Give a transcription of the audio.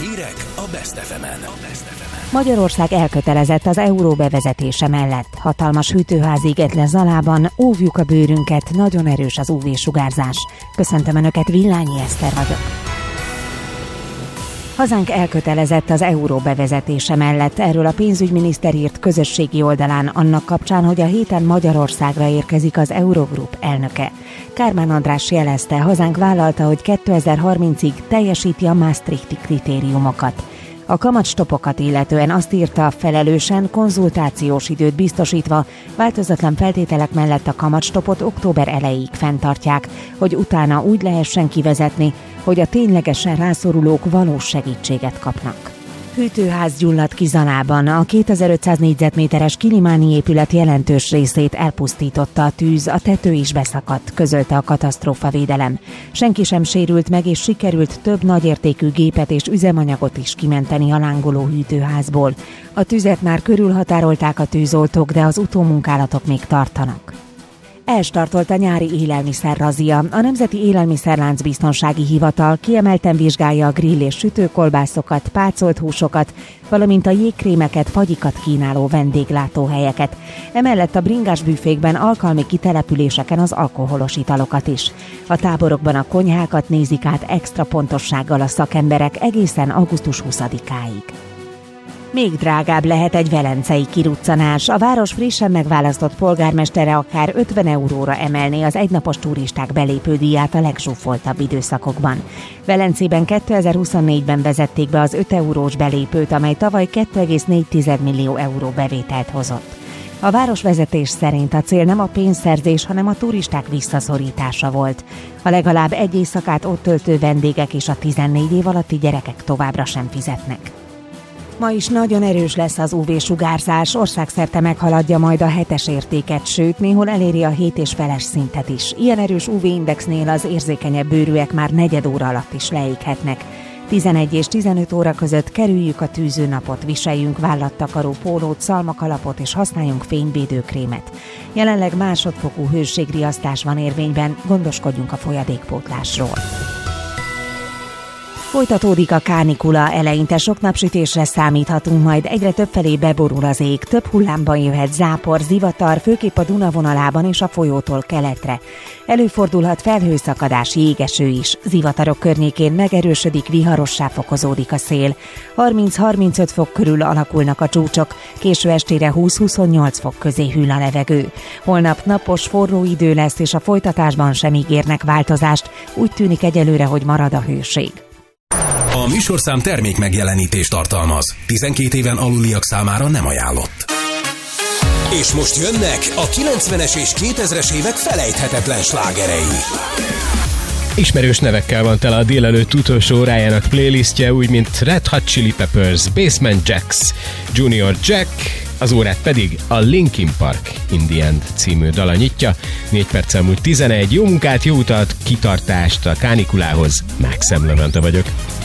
Hírek a Best FM-en. Magyarország elkötelezett az euró bevezetése mellett. Hatalmas hűtőház égett le Zalában, óvjuk a bőrünket, nagyon erős az UV-sugárzás. Köszöntöm Önöket, Villányi Eszter vagyok. Hazánk elkötelezett az euró bevezetése mellett, erről a pénzügyminiszter írt közösségi oldalán annak kapcsán, hogy a héten Magyarországra érkezik az Eurogroup elnöke. Kármán András jelezte, hazánk vállalta, hogy 2030-ig teljesíti a Maastrichti kritériumokat. A kamatstopokat illetően azt írta, felelősen, konzultációs időt biztosítva, változatlan feltételek mellett a kamatstopot október elejéig fenntartják, hogy utána úgy lehessen kivezetni, hogy a ténylegesen rászorulók valós segítséget kapnak. Hűtőház gyulladt ki Zalában. A 2500 négyzetméteres Kilimáni épület jelentős részét elpusztította a tűz, a tető is beszakadt, közölte a katasztrófavédelem. Senki sem sérült meg, és sikerült több nagyértékű gépet és üzemanyagot is kimenteni a lángoló hűtőházból. A tüzet már körülhatárolták a tűzoltók, de az utómunkálatok még tartanak. Elstartolt a nyári élelmiszerrazia. A Nemzeti Élelmiszerláncbiztonsági Hivatal kiemelten vizsgálja a grill és sütőkolbászokat, pácolt húsokat, valamint a jégkrémeket, fagyikat kínáló vendéglátóhelyeket. Emellett a bringás büfékben, alkalmi kitelepüléseken az alkoholos italokat is. A táborokban a konyhákat nézik át extra pontossággal a szakemberek egészen augusztus 20-áig. Még drágább lehet egy velencei kiruccanás. A város frissen megválasztott polgármestere akár 50 euróra emelné az egynapos turisták belépődíját a legzsúfoltabb időszakokban. Velencében 2024-ben vezették be az 5 eurós belépőt, amely tavaly 2,4 millió euró bevételt hozott. A városvezetés szerint a cél nem a pénzszerzés, hanem a turisták visszaszorítása volt. A legalább egy éjszakát ott töltő vendégek és a 14 év alatti gyerekek továbbra sem fizetnek. Ma is nagyon erős lesz az UV-sugárzás, országszerte meghaladja majd a 7-es értéket, sőt, néhol eléri a 7,5-es szintet is. Ilyen erős UV-indexnél az érzékenyebb bőrűek már negyed óra alatt is leéghetnek. 11 és 15 óra között kerüljük a tűzőnapot, viseljünk vállattakaró pólót, szalmakalapot és használjunk fényvédőkrémet. Jelenleg másodfokú hőségriasztás van érvényben, gondoskodjunk a folyadékpótlásról. Folytatódik a kánikula, eleinte sok napsütésre számíthatunk, majd egyre többfelé beborul az ég, több hullámban jöhet zápor, zivatar, főképp a Duna vonalában és a folyótól keletre. Előfordulhat felhőszakadás, jégeső is, zivatarok környékén megerősödik, viharossá fokozódik a szél. 30-35 fok körül alakulnak a csúcsok, késő estére 20-28 fok közé hűl a levegő. Holnap napos, forró idő lesz, és a folytatásban sem ígérnek változást, úgy tűnik egyelőre, hogy marad a hőség. A műsorszám termék megjelenítést tartalmaz. 12 éven aluliak számára nem ajánlott. És most jönnek a 90-es és 2000-es évek felejthetetlen slágerei. Ismerős nevekkel van tele a délelőtt utolsó órájának playlistje, úgy mint Red Hot Chili Peppers, Basement Jaxx, Junior Jack, az órát pedig a Linkin Park In The End című dala nyitja. 4 perccel múlt 11, jó munkát, jó utat, kitartást a kánikulához. Max Levente vagyok.